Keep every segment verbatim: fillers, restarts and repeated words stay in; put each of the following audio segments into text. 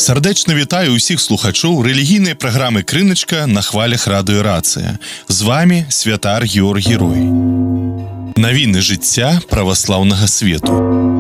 Сардэчна вітаю ўсіх слухачоў рэлігійнай праграмы «Крыначка» на хвалях радыё «Рацыя». З вами святар Георгій Рой. Навіны жыцця праваслаўнага свету.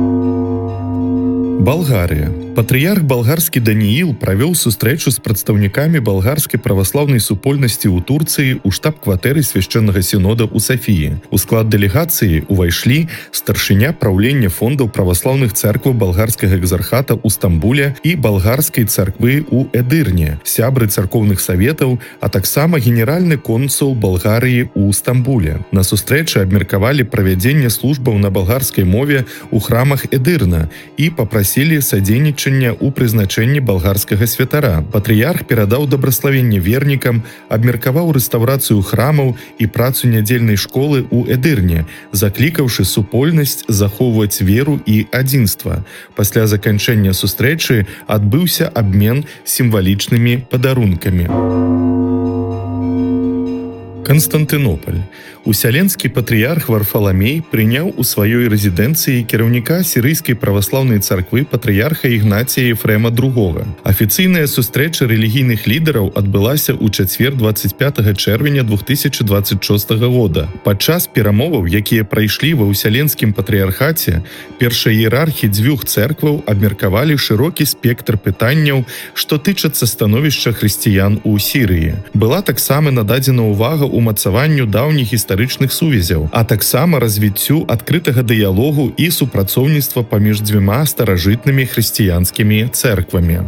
Балгарыя. Патрыярх балгарскі Данііл правёў сустрэчу з прадстаўнікамі балгарскай праваслаўнай супольнасці ў Турцыі ў штаб-кватэры свяшчэннага сінода ў Сафіі. У склад дэлегацыі ўвайшлі старшыня праўлення фондаў праваслаўных цэркваў балгарскага экзархата ў Стамбуле і балгарскай царквы ў Эдырне, сябры царкоўных саветаў, а таксама генеральны консул Балгарыі ў Стамбуле. На сустрэчы абмеркавалі правядзенне службаў на балгарскай мове ў храмах Эдырна і папрасілі садзейнічаць у прызначэнні балгарскага святара. Патрыярх перадаў дабраславенне вернікам, абмеркаваў рэстаўрацыю храмаў і працу нядзельнай школы ў Эдырне, заклікаўшы супольнасць захоўваць веру і адзінства. Пасля заканчэння сустрэчы адбыўся абмен сімвалічнымі падарункамі. Канстантынополь. Усяленскі патрыярх Варфаламей прыняў у сваёй рэзідэнцыі кіраўніка сірыйскай праваслаўнай царквы патрыярха Ігнація Ефрэма другога. Афіцыйная сустрэча рэлігійных лідараў адбылася ў чацвер дваццаць пятага чэрвеня двух тысячы дваццаць шостага года. Падчас перамоваў, якія прайшлі ва ўсяленскім патрыярхаце, першаіерархі дзвюх цэркваў абмеркавалі шырокі спектр пытанняў, што тычацца становішча хрысціян у Сірыі. Была таксама нададзена ўвага умацаванню даўніх гістарычных сувязяў, а таксама развіццю адкрытага дыялогу і супрацоўніцтва паміж дзвюма старажытнымі хрысціянскімі цэрквамі.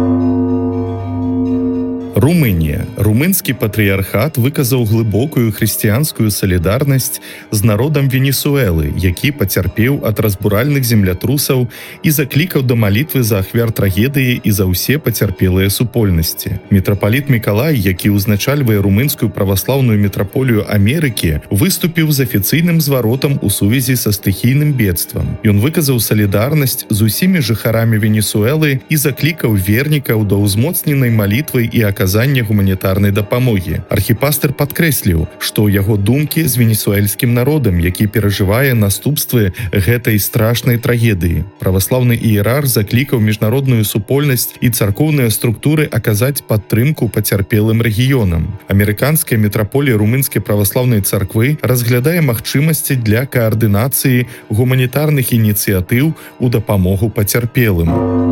Румынія. Румынскі патрыярхат выказаў глыбокую хрысціянскую салідарнасць з народам Венесуэлы, які пацярпеў ад разбуральных землятрусаў і заклікаў да малітвы за ахвяр трагедыі і за ўсе пацярпелыя супольнасці. Мітрапаліт Мікалай, які ўзначальвае румынскую праваслаўную мітраполію Амерыкі, выступіў з афіцыйным зваротам у сувязі са стыхійным бедствам. Ён выказаў салідарнасць з усімі жыхарамі Венесуэлы і заклікаў вернікаў да ўзмоцненай малітвы і аказання гуманітарнай дапамогі. Архіпастыр падкрэсліў, што ў яго думкі з венесуэльскім народам, які перажывае наступствы гэтай страшнай трагедыі. Праваслаўны іерарх заклікаў міжнародную супольнасць і царкоўныя структуры аказаць падтрымку пацярпелым рэгіёнам. Амерыканская мітраполія румынскай праваслаўнай царквы разглядае магчымасці для каардынацыі гуманітарных ініцыятыў у дапамогу пацярпелым.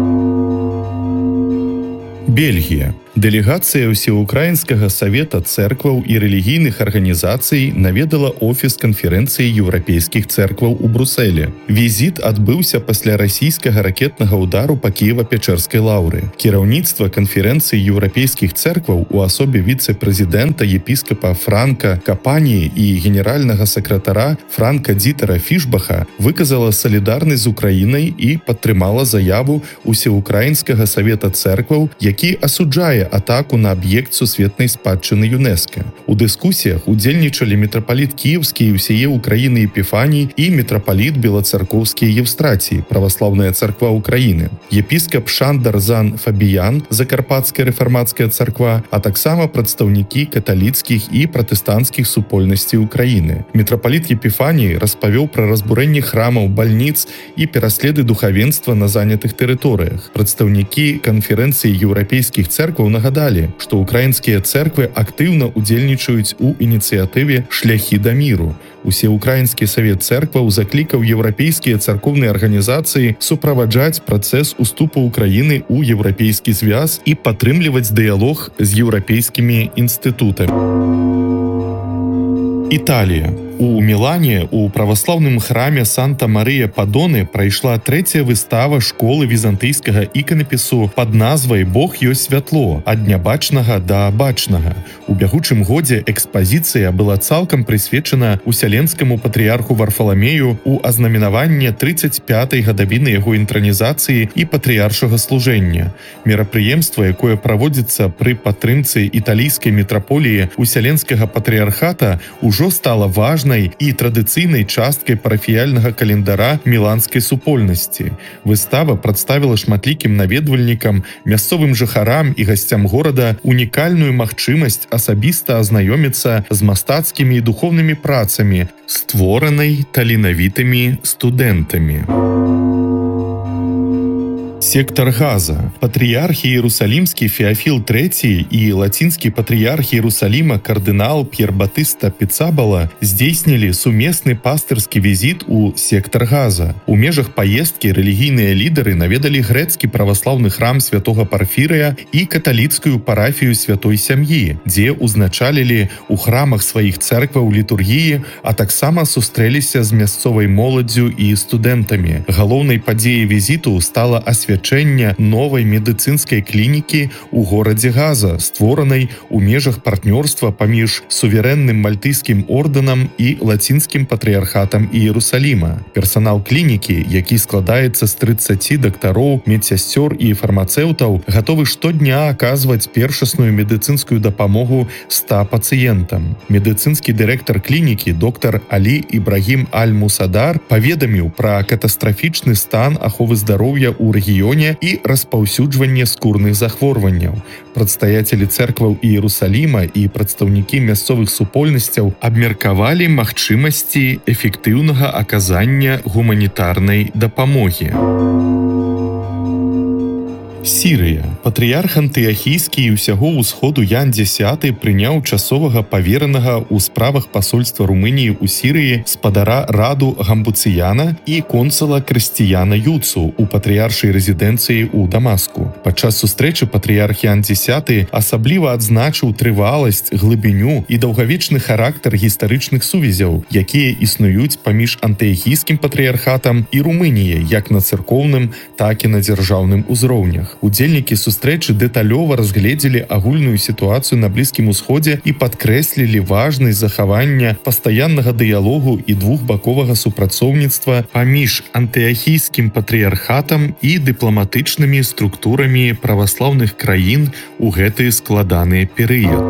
Бельгія. Дэлегацыя ўсеўкраінскага савета цэркваў і рэлігійных арганізацый наведала офіс канферэнцыі еўрапейскіх цэркваў у Брусэле. Візіт адбыўся пасля расійскага ракетнага ўдару па Кіева-Печэрскай лаўры. Кіраўніцтва канферэнцыі еўрапейскіх цэркваў у асобе віцэ-прэзідэнта епіскапа Франка Капаніі і генеральнага сакратара Франка-Дзітара Фішбаха выказала салідарнасць з Украінай і падтрымала заяву ўсеўкраінскага савета цэркваў, які асуджае атаку на аб'ект сусветнай спадчыны ЮНЕСКО. У дыскусіях удзельнічалі мітрапаліт кіеўскі і ўсяе Украіны Епіфаній і мітрапаліт белацаркоўскі Еўстратій, праваслаўная царква Украіны, епіскап Шандар-Зан Фабіян, Закарпатская рэфармацкая царква, а таксама прадстаўнікі каталіцкіх і пратэстанцкіх супольнасцей Украіны. Мітрапаліт Епіфаній распавёў пра разбурэнне храмаў, бальніц і пераследы духавенства на занятых тэрыторыях. Прадстаўнікі канферэнцыі еўрапейскіх цэркваў нагадалі, што украінскія цэрквы актыўна удзельнічаюць у ініцыятыве «Шляхі да міру». Усеўкраінскі савет цэркваў заклікаў еўрапейскія царкоўныя арганізацыі суправаджаць працэс уступу Украіны ў еўрапейскі звяз і падтрымліваць дыялог з еўрапейскімі інстытутамі. Італія. У Мілане у праваслаўным храме Санта-Марыя-Падоны прайшла трэцяя выстава школы візантыйскага іканапісу пад назвай «Бог ёсць святло. Ад нябачнага да бачнага». У бягучым годзе экспазіцыя была цалкам прысвечана усяленскаму патрыярху Варфаламею ў азнаменаванне трыццаць пятай гадавіны яго інтранізацыі і патрыяршага служэння. Мерапрыемства, якое праводзіцца пры падтрымцы італійскай мітраполіі усяленскага патрыярхата, ужо стала важнай і традыцыйнай часткай парафіяльнага календара міланскай супольнасці. Выстава прадставіла шматлікім наведвальнікам, мясцовым жыхарам і гасцям горада унікальную магчымасць асабіста азнаёміцца з мастацкімі і духоўнымі працамі, створанай таленавітымі студэнтамі. Сектор Газа. Патріарх Іерусалімскі Феофіл трэці і лацінскі патріарх Іерусаліма кардынал П'ер Батыста Піцабала здзейснілі сумесны пастырскі візіт у сектор Газа. У межах паездкі рэлігійныя лідары наведалі грэцкі праваслаўны храм святога Парфірыя і каталіцкую парафію святой сям'і, дзе узначалілі ў храмах сваіх цэркваў літургіі, а таксама сустрэліся з мясцовай моладдзю і студэнтамі. Галоўнай падзеяй візіту стала асвячэнне новай медыцынскай клінікі ў горадзе Газа, створанай у межах партнёрства паміж суверэнным мальтыйскім ордэнам і лацінскім патрыярхатам Іерусаліма. Персанал клінікі, які складаецца з трыццаці дактароў, медсясцёр і фармацэўтаў, гатовы штодня аказваць першасную медыцынскую дапамогу ста пацыентам. Медыцынскі дырэктар клінікі доктар Алі Ібрагім Аль-Мусадар паведаміў пра катастрафічны стан аховы здароўя ў рэгіёне і распаўсюджванне скурных захворванняў. Прадстаяцелі цэркваў Іерусаліма і прадстаўнікі мясцовых супольнасцяў абмеркавалі магчымасці эфектыўнага аказання гуманітарнай дапамогі. Сірыя. Патрыярх антыахійскі і ўсяго ўсходу Ян дзесяты прыняў часовага паверанага ў справах пасольства Румыніі ў Сірыі спадара Раду Гамбуцыяна і консула Крысціяна Юцу у патрыяршай рэзідэнцыі ў Дамаску. Падчас сустрэчы патрыярх Ян дзесяты асабліва адзначыў трываласць, глыбіню і даўгавечны характар гістарычных сувязяў, якія існуюць паміж антыахійскім патрыярхатам і Румыніяй як на царкоўным, так і на дзяржаўным узроўнях. Удзельнікі сустрэчы дэталёва разгледзелі агульную сітуацыю на Блізкім Усходзе і падкрэслілі важнасць захавання пастаяннага дыялогу і двухбаковага супрацоўніцтва паміж антыахійскім патрыярхатам і дыпламатычнымі структурамі праваслаўных краін у гэты складаны перыяд.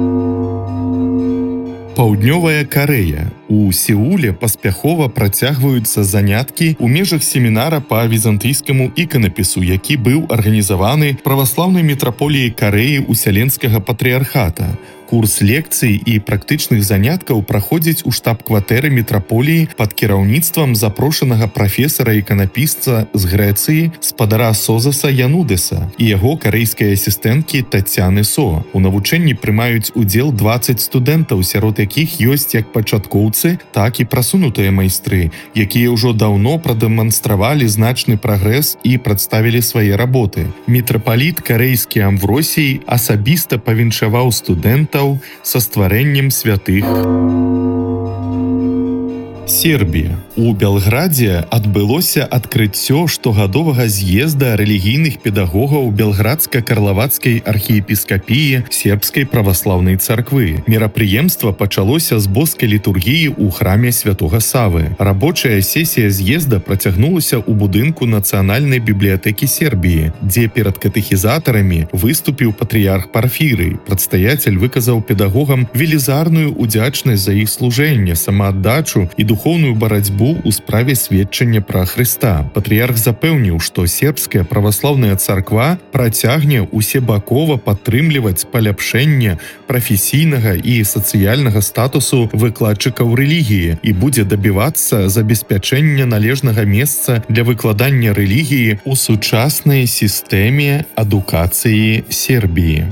Паўднёвая Карэя. У Сеуле паспяхова працягваюцца заняткі ў межах семінара па візантыйскаму іканапісу, які быў арганізаваны праваслаўнай мітраполіяй Карэі Уселенскага патрыярхата. Курс лекцый і практычных заняткаў праходзіць у штаб-кватэры мітраполіі пад кіраўніцтвам запрошанага прафесара-іканапісца з Грэцыі спадара Созаса Янудеса і яго карэйскай асістэнткі Тацяны Со. У навучэнні прымаюць удзел дваццаць студэнтаў, сярод якіх ёсць як пачаткоўцы, так і прасунутыя майстры, якія ўжо даўно прадэманстравалі значны прагрэс і прадставілі свае работы. Мітрапаліт карэйскі Амвросій асабіста павіншаваў студэнтаў са стварэннем святых. Сербія. У Белградзе адбылося адкрыццё штогадовага з'езда рэлігійных педагогаў Белградска-Карлавацкай архіепіскапіі сербскай праваслаўнай царквы. Мерапрыемства пачалося з боскай літургіі ў храме святога Савы. Рабочая сесія з'езда працягнулася ў будынку Нацыянальнай бібліятэкі Сербіі, дзе перад катэхізатарамі выступіў патрыярх Парфірый. Прадстаяцель выказаў педагогам велізарную удзячнасць за іх служэнне, самааддачу і духоўную барацьбу ў справе сведчання пра Хрыста. Патрыярх запэўніў, што сербская праваслаўная царква працягне усебакова падтрымліваць паляпшэнне прафесійнага і сацыяльнага статусу выкладчыкаў рэлігіі і будзе дабівацца забеспячэння належнага месца для выкладання рэлігіі ў сучаснай сістэме адукацыі Сербіі.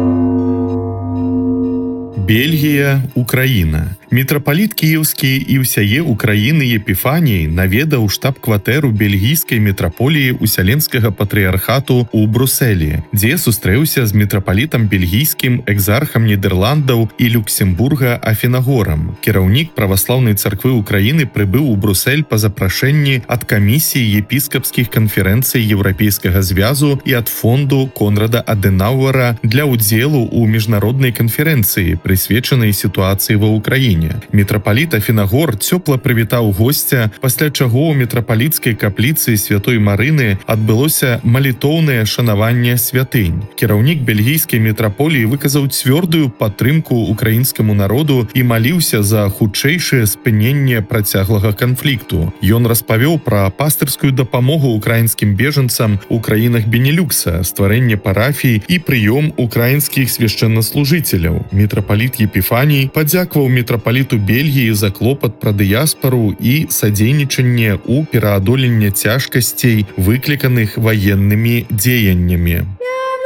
Бельгія, Украіна. Мітрапаліт кіеўскі і ўсяе Украіны Епіфаній наведаў штаб-кватэру бельгійскай мітраполіі Уселенскага патрыярхату ў Бруселі, дзе сустрэўся з мітрапалітам бельгійскім, экзархам Нідерландаў і Люксембурга Афінагорам. Кіраўнік праваслаўнай царквы Украіны прыбыў у Брусель па запрашэнні ад камісіі епіскапскіх канферэнцый Еўрапейскага звязу і ад фонду Конрада Адэнауэра для ўдзелу ў міжнароднай канферэнцыі, прысвечанай сітуацыі ва Ўкраіне. Мітрапаліт Афінагор цёпла прывітаў госця, пасля чаго ў мітрапаліцкай капліцы святой Марыны адбылося малітоўнае шанаванне святынь. Кіраўнік бельгійскай мітраполіі выказаў цвёрдую падтрымку украінскаму народу і маліўся за хутчэйшае спыненне працяглага канфлікту. Ён распавёў пра пастырскую дапамогу украінскім бежанцам у краінах Бенелюкса, стварэнне парафій і прыём украінскіх свяшчэннаслужыцеляў. Мітрапаліт мітрапаліт Епіфаній падзякаваў мітрапаліту Бельгіі за клопат пра дыяспару і садзейнічанне ў пераадоленне цяжкасцей, выкліканых ваеннымі дзеяннямі.